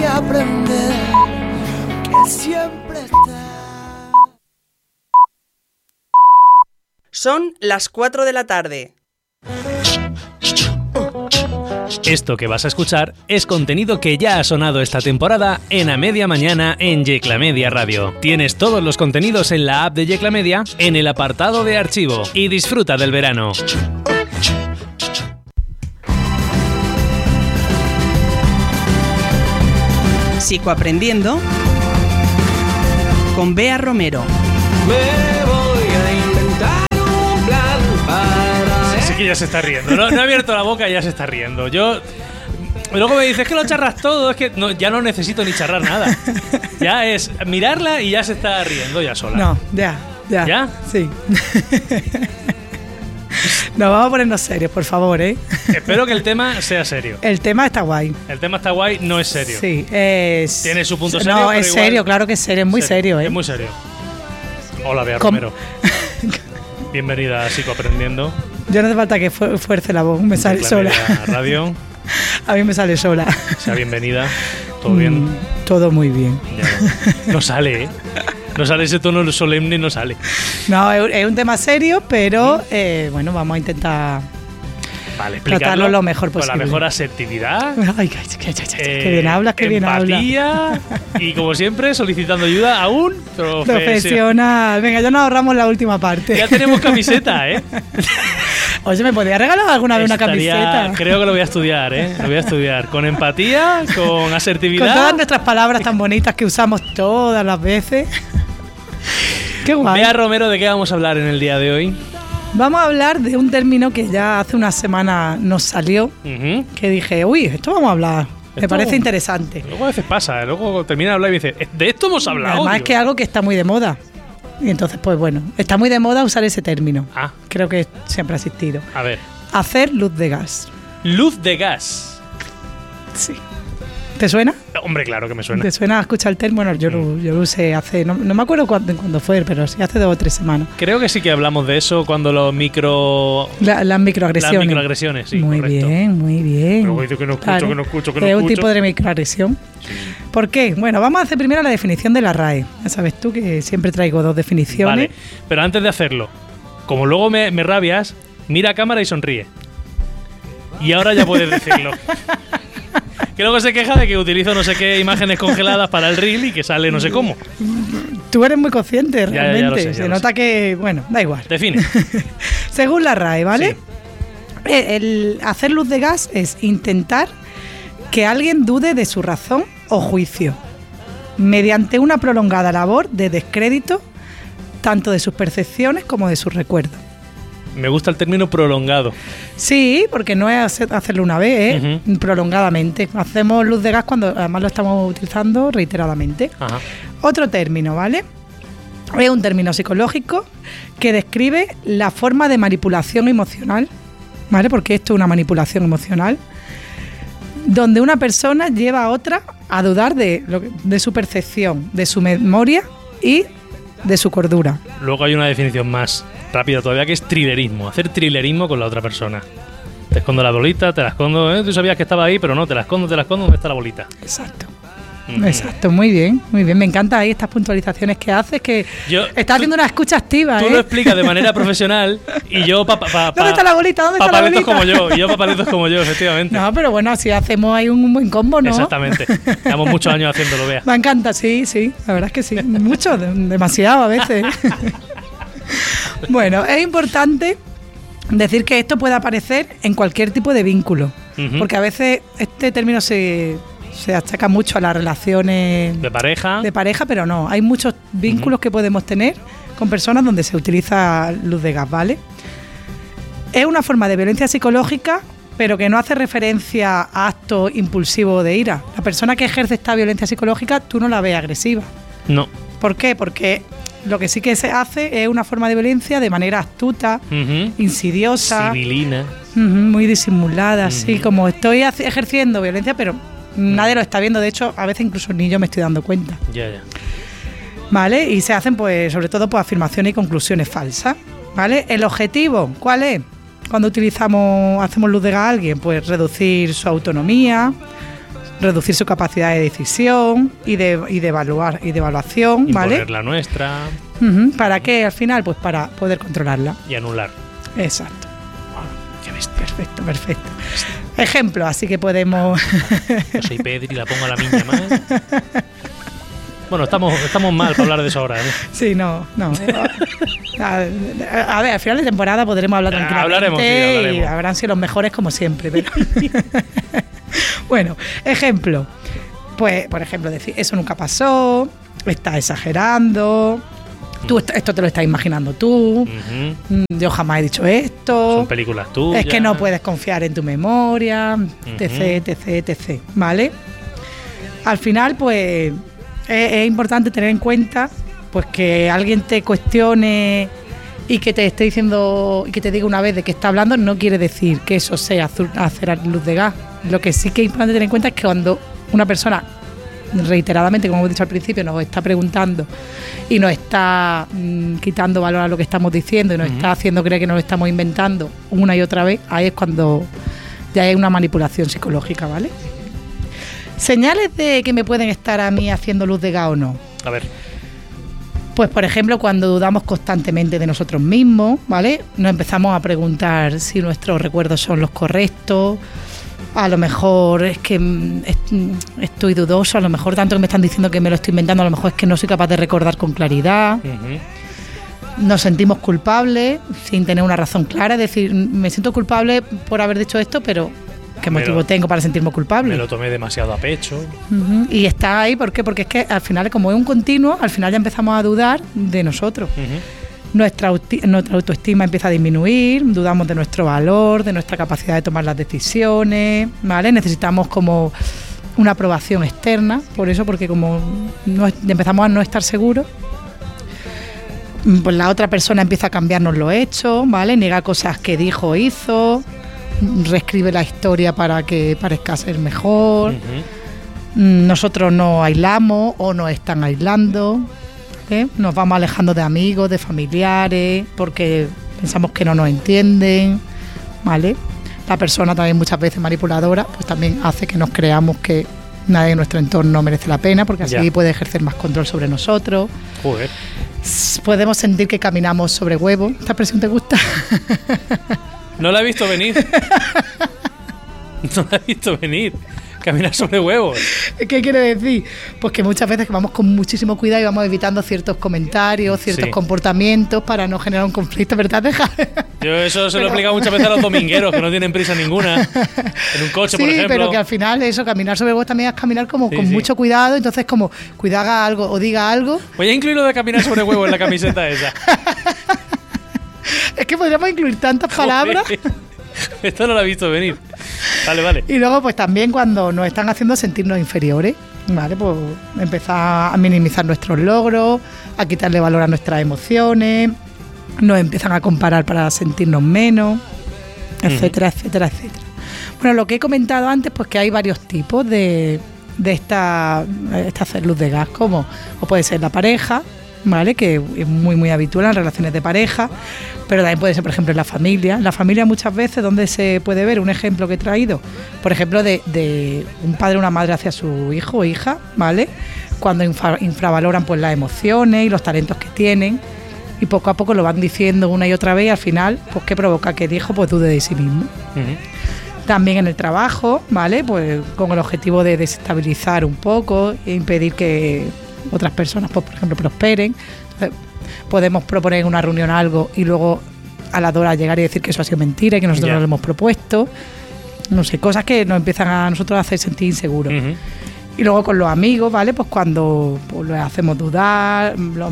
aprender que siempre está. Son las 4 de la tarde. Esto que vas a escuchar es contenido que ya ha sonado esta temporada en A Media Mañana en Yecla Media Radio. Tienes todos los contenidos en la app de Yecla Media en el apartado de archivo y disfruta del verano. Psicoaprendiendo con Bea Romero. Me voy a inventar un plan para... Sí que ya se está riendo. No he abierto la boca y ya se está riendo. Luego me dices que lo charras todo, es que ya no necesito ni charrar nada. Ya es mirarla y ya se está riendo ya sola. No, ya. ¿Ya? Sí. Nos vamos a ponernos serios, por favor, ¿eh? Espero que el tema sea serio. El tema está guay. El tema está guay, no es serio. Sí, es... Tiene su punto serio, No, pero es igual... serio, claro que es serio, es muy serio, ¿eh? Es muy serio. Hola, Bea Romero. Bienvenida a Psicoaprendiendo. Yo no hace falta que fuerce la voz, me sale sola. Radio. A mí me sale sola. Sea bienvenida. ¿Todo bien? Todo muy bien. Ya. No sale, ¿eh? No sale ese tono solemne, no sale. No, es un tema serio, pero bueno, vamos a intentar tratarlo lo mejor posible. Con la mejor asertividad. Ay, qué bien hablas, qué bien hablas. Empatía y, como siempre, solicitando ayuda a un profesional. Venga, ya nos ahorramos la última parte. Ya tenemos camiseta, ¿eh? Oye, ¿me podría regalar alguna vez una camiseta? Creo que lo voy a estudiar, ¿eh? Lo voy a estudiar. Con empatía, con asertividad. Con todas nuestras palabras tan bonitas que usamos todas las veces. Qué guay. Bea Romero, ¿de qué vamos a hablar en el día de hoy? Vamos a hablar de un término que ya hace una semana nos salió, que dije, uy, esto vamos a hablar. Me parece interesante. Luego a veces pasa, luego termina de hablar y me dice, ¿de esto hemos hablado? Además es que es algo que está muy de moda. Y entonces, pues bueno, está muy de moda usar ese término. Ah. Creo que siempre ha existido. A ver. Hacer luz de gas. Luz de gas. Sí. ¿Te suena? Hombre, claro que me suena. ¿Te suena a escuchar el término? Bueno, yo lo usé hace... No me acuerdo cuándo fue, pero sí hace 2 o 3 semanas. Creo que sí que hablamos de eso cuando los Las microagresiones. Las microagresiones, sí, muy correcto. bien, muy bien. Luego dice que no escucho, claro, que no escucho. Es un tipo de microagresión. Sí. ¿Por qué? Bueno, vamos a hacer primero la definición de la RAE. Ya sabes tú que siempre traigo 2 definiciones. Vale, pero antes de hacerlo, como luego me rabias, mira a cámara y sonríe. Y ahora ya puedes decirlo. Que luego se queja de que utilizo no sé qué imágenes congeladas para el reel y que sale no sé cómo. Tú eres muy consciente, realmente. Ya lo sé, se nota que, bueno, da igual. Define. Según la RAE, ¿vale? Sí. El hacer luz de gas es intentar que alguien dude de su razón o juicio mediante una prolongada labor de descrédito tanto de sus percepciones como de sus recuerdos. Me gusta el término prolongado. Sí, porque no es hacerlo una vez, prolongadamente. Hacemos luz de gas cuando además lo estamos utilizando reiteradamente. Ajá. Otro término, ¿vale? Es un término psicológico que describe la forma de manipulación emocional, ¿vale? Porque esto es una manipulación emocional, donde una persona lleva a otra a dudar de su percepción, de su memoria y de su cordura. Luego hay una definición más rápida todavía, que es thrillerismo. Hacer thrillerismo con la otra persona. Te escondo la bolita, te la escondo. Tú sabías que estaba ahí, pero no, te la escondo. ¿Dónde está la bolita? Exacto. Exacto, muy bien, muy bien. Me encantan ahí estas puntualizaciones que haces, que estás haciendo una escucha activa. Tú lo explicas de manera profesional y yo ¿dónde está la bolita? ¿Dónde está la bolita? Como yo, y yo papaletos como yo, efectivamente. No, pero bueno, así hacemos ahí un buen combo, ¿no? Exactamente. Llevamos muchos años haciéndolo, Bea. Me encanta, sí, la verdad es que sí. Mucho, demasiado a veces. Bueno, es importante decir que esto puede aparecer en cualquier tipo de vínculo, porque a veces este término se achaca mucho a las relaciones de pareja, pero no, hay muchos vínculos que podemos tener con personas donde se utiliza luz de gas, ¿vale? Es una forma de violencia psicológica, pero que no hace referencia a actos impulsivos de ira. La persona que ejerce esta violencia psicológica, tú no la ves agresiva. No. ¿Por qué? Porque lo que sí que se hace es una forma de violencia de manera astuta, insidiosa, civilina, muy disimulada, así como estoy ejerciendo violencia, pero nadie lo está viendo. De hecho, a veces incluso ni yo me estoy dando cuenta. Ya. ¿Vale? Y se hacen, pues, sobre todo, pues, afirmaciones y conclusiones falsas. ¿Vale? ¿El objetivo cuál es? Cuando hacemos luz de gas a alguien, pues reducir su autonomía, reducir su capacidad de decisión y de evaluación, ¿vale? Imponer la nuestra. ¿Para qué? Al final, pues para poder controlarla. Y anular. Exacto. Qué bestia. Perfecto. Ejemplo, así que podemos... Yo soy Pedri, la pongo a la miña más. Bueno, estamos mal para hablar de eso ahora, ¿no? Sí, no. A ver, al final de temporada podremos hablar tranquilamente. Hablaremos. Y habrán sido los mejores como siempre. Pero bueno, ejemplo. Pues, por ejemplo, decir, eso nunca pasó, estás exagerando, esto te lo estás imaginando tú, yo jamás he dicho esto. Son películas tuyas. Es que no puedes confiar en tu memoria, etc. ¿Vale? Al final, pues... Es importante tener en cuenta pues que alguien te cuestione y que te esté diciendo y que te diga una vez de qué está hablando no quiere decir que eso sea hacer luz de gas. Lo que sí que es importante tener en cuenta es que cuando una persona reiteradamente, como hemos dicho al principio, nos está preguntando y nos está quitando valor a lo que estamos diciendo y nos está haciendo creer que nos lo estamos inventando una y otra vez, ahí es cuando ya hay una manipulación psicológica, ¿vale? ¿Señales de que me pueden estar a mí haciendo luz de gas o no? A ver. Pues, por ejemplo, cuando dudamos constantemente de nosotros mismos, ¿vale? Nos empezamos a preguntar si nuestros recuerdos son los correctos. A lo mejor es que estoy dudoso, a lo mejor tanto que me están diciendo que me lo estoy inventando, a lo mejor es que no soy capaz de recordar con claridad. Nos sentimos culpables sin tener una razón clara, es decir, me siento culpable por haber dicho esto, pero... ¿qué motivo tengo para sentirme culpable? Me lo tomé demasiado a pecho. Y está ahí, ¿por qué? Porque es que al final, como es un continuo, al final ya empezamos a dudar de nosotros. Nuestra autoestima empieza a disminuir, dudamos de nuestro valor, de nuestra capacidad de tomar las decisiones, ¿vale? Necesitamos como una aprobación externa, por eso, porque como empezamos a no estar seguros, pues la otra persona empieza a cambiarnos los hechos, ¿vale? Niega cosas que dijo o hizo, reescribe la historia para que parezca ser mejor. Nosotros nos aislamos o nos están aislando, nos vamos alejando de amigos, de familiares, porque pensamos que no nos entienden, ¿vale? La persona también muchas veces manipuladora, pues también hace que nos creamos que nadie en nuestro entorno merece la pena, porque así puede ejercer más control sobre nosotros. Joder. Podemos sentir que caminamos sobre huevos. ¿Esta expresión te gusta? No la he visto venir. No la he visto venir. Caminar sobre huevos. ¿Qué quiere decir? Pues que muchas veces vamos con muchísimo cuidado y vamos evitando ciertos comentarios, ciertos comportamientos para no generar un conflicto, ¿verdad? Yo eso se lo he explicado muchas veces a los domingueros que no tienen prisa ninguna. En un coche, por ejemplo. Sí, pero que al final eso, caminar sobre huevos también es caminar como con mucho cuidado, entonces como cuidado haga algo o diga algo. Voy a incluir lo de caminar sobre huevos en la camiseta esa. Es que podríamos incluir tantas palabras. Esto no lo he visto venir. Vale. Y luego pues también cuando nos están haciendo sentirnos inferiores, ¿vale? Pues empezar a minimizar nuestros logros, a quitarle valor a nuestras emociones, nos empiezan a comparar para sentirnos menos, etcétera. Bueno, lo que he comentado antes, pues que hay varios tipos de esta hacer luz de gas, como o puede ser la pareja, ¿vale? Que es muy habitual en relaciones de pareja, pero también puede ser, por ejemplo, en la familia. En la familia muchas veces, donde se puede ver un ejemplo que he traído, por ejemplo, de un padre o una madre hacia su hijo o hija, ¿vale? Cuando infravaloran pues las emociones y los talentos que tienen, y poco a poco lo van diciendo una y otra vez, y al final, pues ¿qué provoca? Que el hijo pues dude de sí mismo. También en el trabajo, ¿vale? Pues con el objetivo de desestabilizar un poco e impedir que otras personas, pues, por ejemplo, prosperen. Entonces, podemos proponer en una reunión algo y luego a la hora llegar y decir que eso ha sido mentira y que nosotros no lo hemos propuesto. No sé, cosas que nos empiezan a nosotros a hacer sentir inseguros. Y luego con los amigos, ¿vale? Pues cuando pues, les hacemos dudar,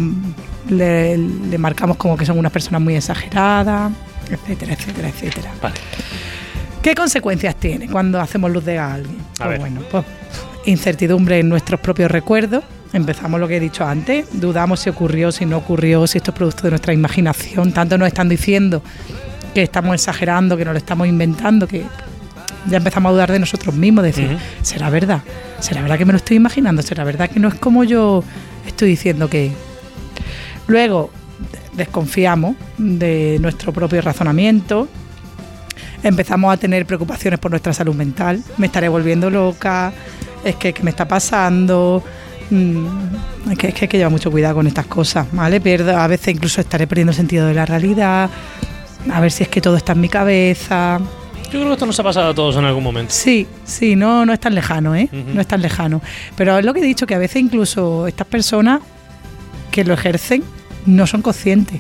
le marcamos como que son unas personas muy exageradas, etcétera. Vale. ¿Qué consecuencias tiene cuando hacemos luz de gas a alguien? Pues bueno, pues incertidumbre en nuestros propios recuerdos. Empezamos lo que he dicho antes, dudamos si ocurrió, si no ocurrió, si esto es producto de nuestra imaginación. Tanto nos están diciendo que estamos exagerando, que nos lo estamos inventando, que ya empezamos a dudar de nosotros mismos, decir, ¿será verdad? ¿Será verdad que me lo estoy imaginando? ¿Será verdad que no es como yo estoy diciendo que es? Luego desconfiamos de nuestro propio razonamiento, empezamos a tener preocupaciones por nuestra salud mental, me estaré volviendo loca, es que me está pasando. Es que hay que llevar mucho cuidado con estas cosas, ¿vale? A veces incluso estaré perdiendo el sentido de la realidad, a ver si es que todo está en mi cabeza. Yo creo que esto nos ha pasado a todos en algún momento. Sí, no es tan lejano, No es tan lejano. Pero es lo que he dicho, que a veces incluso estas personas que lo ejercen no son conscientes.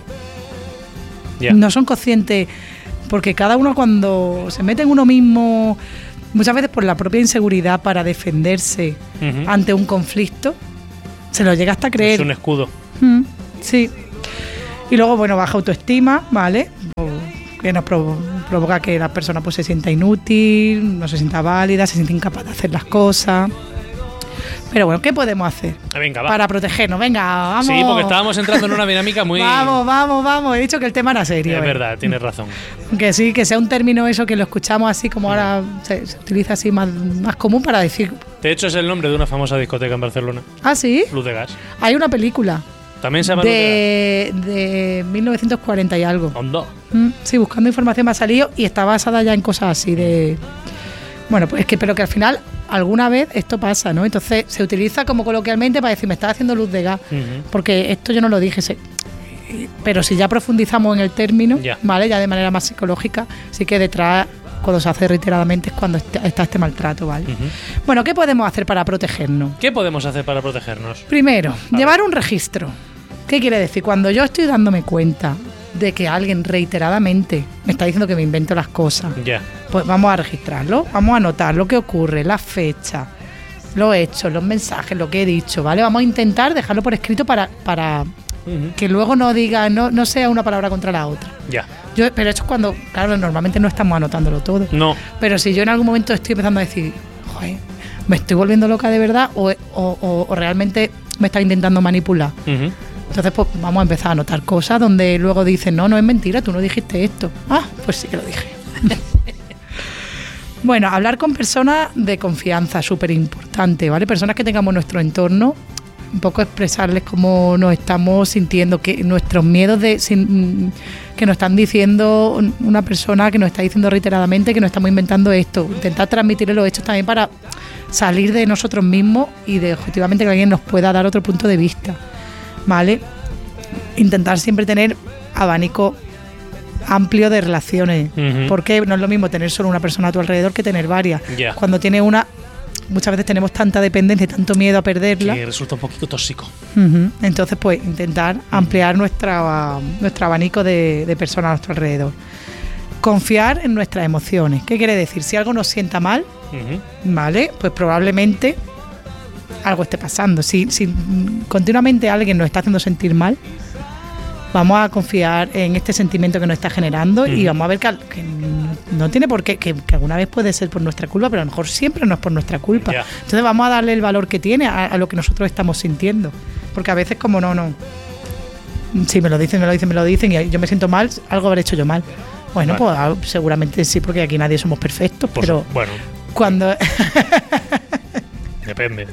Yeah. No son conscientes, porque cada uno cuando se mete en uno mismo, muchas veces por la propia inseguridad para defenderse ante un conflicto, se lo llega hasta a creer. Es un escudo. Sí. Y luego, bueno, baja autoestima, ¿vale? Que nos provoca que la persona pues se sienta inútil, no se sienta válida, se siente incapaz de hacer las cosas. Pero bueno, ¿qué podemos hacer? Venga, va. Para protegernos, venga, vamos. Sí, porque estábamos entrando en una dinámica muy... Vamos. He dicho que el tema era serio. Es verdad, tienes razón. Que sí, que sea un término eso que lo escuchamos así como ahora se utiliza así más común para decir... De hecho, es el nombre de una famosa discoteca en Barcelona. ¿Ah, sí? Luz de Gas. Hay una película. También se llama Luz de De 1940 y algo. Gas. Hondo. Sí, buscando información me ha salido y está basada ya en cosas así de... Bueno, pues pero que al final alguna vez esto pasa, ¿no? Entonces se utiliza como coloquialmente para decir, me estás haciendo luz de gas, porque esto yo no lo dije, pero si ya profundizamos en el término, ¿vale? Ya de manera más psicológica, sí que detrás, cuando se hace reiteradamente, es cuando está este maltrato, ¿vale? Bueno, ¿qué podemos hacer para protegernos? ¿Qué podemos hacer para protegernos? Primero, llevar un registro. ¿Qué quiere decir? Cuando yo estoy dándome cuenta de que alguien reiteradamente me está diciendo que me invento las cosas, pues vamos a registrarlo, vamos a anotar lo que ocurre, la fecha, los hechos, los mensajes, lo que he dicho, ¿vale? Vamos a intentar dejarlo por escrito para que luego no diga, no sea una palabra contra la otra. Pero eso es cuando, claro, normalmente no estamos anotándolo todo. No. Pero si yo en algún momento estoy empezando a decir, joder, me estoy volviendo loca de verdad o realmente me está intentando manipular. Entonces, pues vamos a empezar a anotar cosas donde luego dicen, no es mentira, tú no dijiste esto. Ah, pues sí que lo dije. Bueno, hablar con personas de confianza, súper importante, ¿vale? Personas que tengamos en nuestro entorno, un poco expresarles cómo nos estamos sintiendo, que nuestros miedos que nos están diciendo una persona que nos está diciendo reiteradamente que nos estamos inventando esto. Intentar transmitirle los hechos también para salir de nosotros mismos y de objetivamente que alguien nos pueda dar otro punto de vista. ¿Vale? Intentar siempre tener abanico amplio de relaciones, porque no es lo mismo tener solo una persona a tu alrededor que tener varias. Cuando tienes una, muchas veces tenemos tanta dependencia y tanto miedo a perderla que resulta un poquito tóxico. Entonces, pues intentar ampliar nuestro abanico de personas a nuestro alrededor. Confiar en nuestras emociones. ¿Qué quiere decir? Si algo nos sienta mal, ¿vale? Pues probablemente algo esté pasando. Si continuamente alguien nos está haciendo sentir mal, vamos a confiar en este sentimiento que nos está generando y vamos a ver que no tiene por qué, que alguna vez puede ser por nuestra culpa, pero a lo mejor siempre no es por nuestra culpa. Entonces vamos a darle el valor que tiene a lo que nosotros estamos sintiendo, porque a veces como no, si me lo dicen y yo me siento mal, algo habré hecho yo mal. Bueno, pues seguramente sí, porque aquí nadie somos perfectos, pues, pero bueno, cuando depende.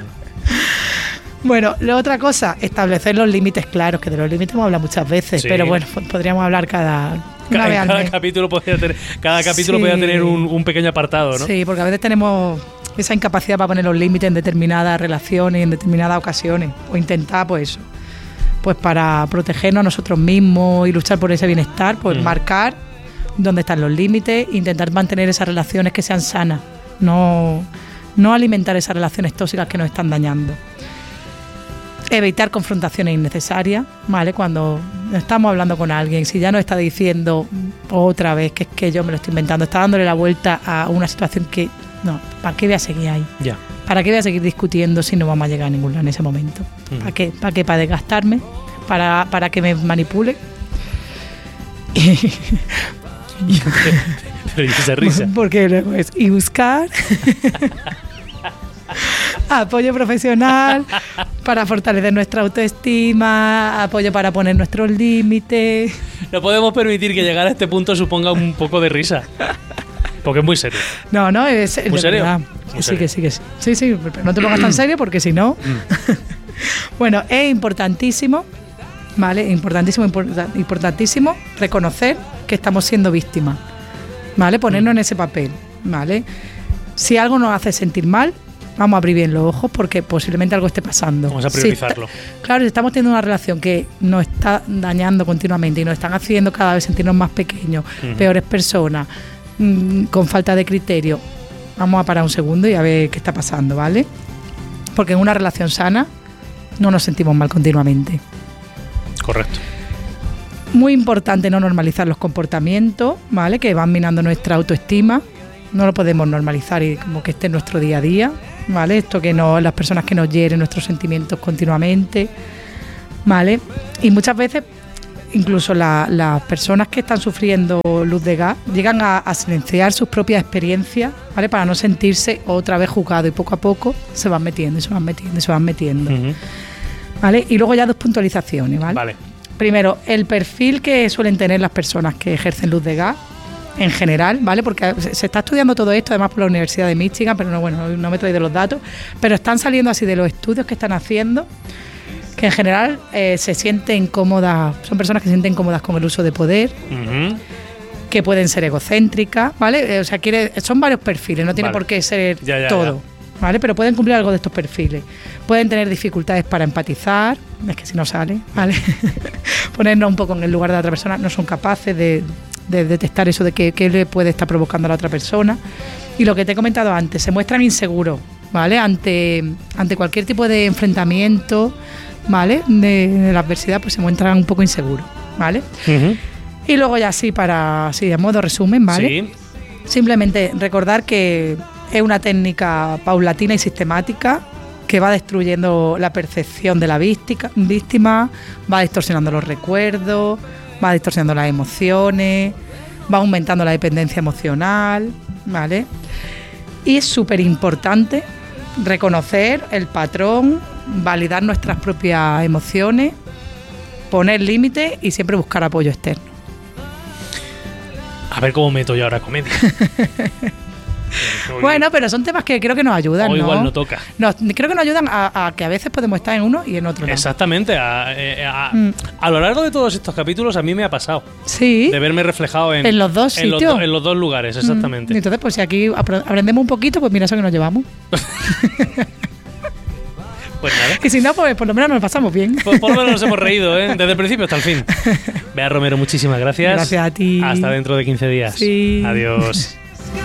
Bueno, la otra cosa, establecer los límites claros, que de los límites hemos hablado muchas veces, pero bueno, podríamos hablar cada capítulo podría tener un pequeño apartado, ¿no? Sí, porque a veces tenemos esa incapacidad para poner los límites en determinadas relaciones, en determinadas ocasiones, o intentar, pues eso, pues para protegernos a nosotros mismos y luchar por ese bienestar, pues marcar dónde están los límites, intentar mantener esas relaciones que sean sanas, no alimentar esas relaciones tóxicas que nos están dañando. Evitar confrontaciones innecesarias, ¿vale? Cuando estamos hablando con alguien, si ya nos está diciendo otra vez que es que yo me lo estoy inventando, está dándole la vuelta a una situación que, no, ¿para qué voy a seguir ahí? ¿Para qué voy a seguir discutiendo si no vamos a llegar a ningún lado en ese momento? ¿Para qué? ¿Para qué? ¿Para desgastarme? ¿Para que me manipule? Pero esa risa. Porque luego es, y buscar apoyo profesional para fortalecer nuestra autoestima, apoyo para poner nuestros límites. No podemos permitir que llegar a este punto suponga un poco de risa, porque es muy serio. No, es muy serio. Verdad. Muy sí, serio. Sí, pero no te pongas tan serio porque si no... Bueno, es importantísimo, ¿vale? Importantísimo reconocer que estamos siendo víctimas, ¿vale? Ponernos en ese papel, ¿vale? Si algo nos hace sentir mal, vamos a abrir bien los ojos porque posiblemente algo esté pasando. Vamos a priorizarlo. Claro, si estamos teniendo una relación que nos está dañando continuamente y nos están haciendo cada vez sentirnos más pequeños, peores personas, con falta de criterio, vamos a parar un segundo y a ver qué está pasando, ¿vale? Porque en una relación sana no nos sentimos mal continuamente. Correcto. Muy importante no normalizar los comportamientos, ¿vale? Que van minando nuestra autoestima. No lo podemos normalizar y como que esté en nuestro día a día, ¿vale? Esto que no, las personas que nos hieren nuestros sentimientos continuamente, ¿vale? Y muchas veces, incluso las personas que están sufriendo luz de gas llegan a silenciar sus propias experiencias, ¿vale? Para no sentirse otra vez juzgado y poco a poco se van metiendo, ¿vale? Y luego ya 2 puntualizaciones, ¿vale? Vale. Primero, el perfil que suelen tener las personas que ejercen luz de gas en general, ¿vale? Porque se está estudiando todo esto, además por la Universidad de Michigan, pero no me he traído los datos, pero están saliendo así de los estudios que están haciendo, que en general se sienten cómodas, son personas que se sienten cómodas con el uso de poder, que pueden ser egocéntricas, ¿vale? O sea, son varios perfiles, no tiene por qué ser todo, ¿vale? Pero pueden cumplir algo de estos perfiles. Pueden tener dificultades para empatizar, es que si no sale, ¿vale? Ponernos un poco en el lugar de la otra persona, no son capaces de detectar eso de qué le puede estar provocando a la otra persona. Y lo que te he comentado antes, se muestran inseguros, ¿vale? Ante cualquier tipo de enfrentamiento, ¿vale? De la adversidad, pues se muestran un poco inseguros, ¿vale? Y luego ya de modo resumen, ¿vale? Sí. Simplemente recordar que es una técnica paulatina y sistemática que va destruyendo la percepción de la víctima, va distorsionando los recuerdos, va distorsionando las emociones, va aumentando la dependencia emocional, ¿vale? Y es súper importante reconocer el patrón, validar nuestras propias emociones, poner límites y siempre buscar apoyo externo. A ver cómo meto yo ahora comedia. Bueno, pero son temas que creo que nos ayudan, ¿no? Igual no toca. Creo que nos ayudan a que a veces podemos estar en uno y en otro no. Exactamente. A lo largo de todos estos capítulos a mí me ha pasado. Sí. De verme reflejado en los dos sitios. En los dos lugares, exactamente. Entonces, pues si aquí aprendemos un poquito, pues mira eso que nos llevamos. Pues nada. Y si no, pues por lo menos nos pasamos bien. Por lo menos nos hemos reído, ¿eh? Desde el principio hasta el fin. Bea Romero, muchísimas gracias. Gracias a ti. Hasta dentro de 15 días. Sí. Adiós.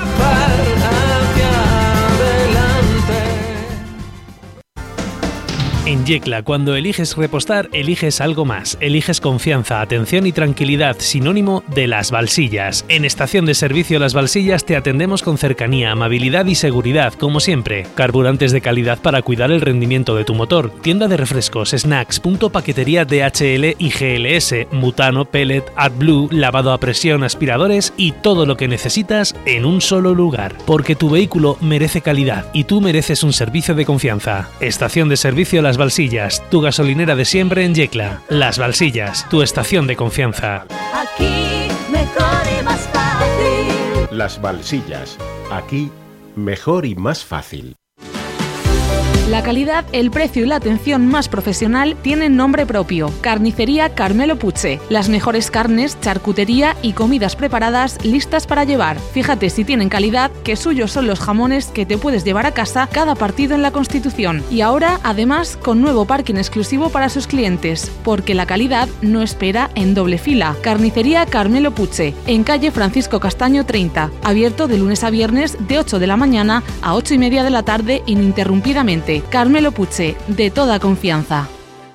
En Yecla, cuando eliges repostar, eliges algo más. Eliges confianza, atención y tranquilidad, sinónimo de Las Balsillas. En Estación de Servicio Las Balsillas te atendemos con cercanía, amabilidad y seguridad, como siempre. Carburantes de calidad para cuidar el rendimiento de tu motor. Tienda de refrescos, snacks, punto paquetería DHL y GLS, butano, pellet, AdBlue, lavado a presión, aspiradores y todo lo que necesitas en un solo lugar. Porque tu vehículo merece calidad y tú mereces un servicio de confianza. Estación de Servicio Las Balsillas, tu gasolinera de siempre en Yecla. Las Balsillas, tu estación de confianza. Aquí mejor y más fácil. Las Balsillas, aquí mejor y más fácil. La calidad, el precio y la atención más profesional tienen nombre propio. Carnicería Carmelo Puche. Las mejores carnes, charcutería y comidas preparadas listas para llevar. Fíjate si tienen calidad, que suyos son los jamones que te puedes llevar a casa cada partido en la Constitución. Y ahora, además, con nuevo parking exclusivo para sus clientes. Porque la calidad no espera en doble fila. Carnicería Carmelo Puche. En calle Francisco Castaño 30. Abierto de lunes a viernes de 8 de la mañana a 8:30 de la tarde ininterrumpidamente. Carmelo Puche, de toda confianza.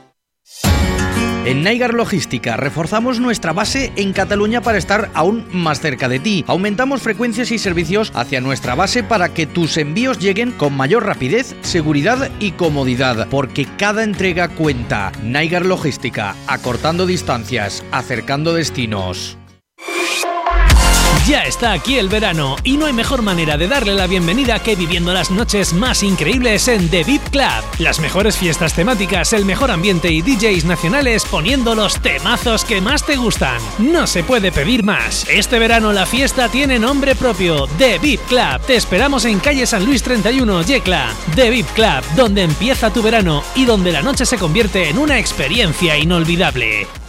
En Naigar Logística reforzamos nuestra base en Cataluña para estar aún más cerca de ti. Aumentamos frecuencias y servicios hacia nuestra base para que tus envíos lleguen con mayor rapidez, seguridad y comodidad, porque cada entrega cuenta. Naigar Logística, acortando distancias, acercando destinos. Ya está aquí el verano y no hay mejor manera de darle la bienvenida que viviendo las noches más increíbles en The VIP Club. Las mejores fiestas temáticas, el mejor ambiente y DJs nacionales poniendo los temazos que más te gustan. No se puede pedir más. Este verano la fiesta tiene nombre propio, The VIP Club. Te esperamos en calle San Luis 31, Yecla. The VIP Club, donde empieza tu verano y donde la noche se convierte en una experiencia inolvidable.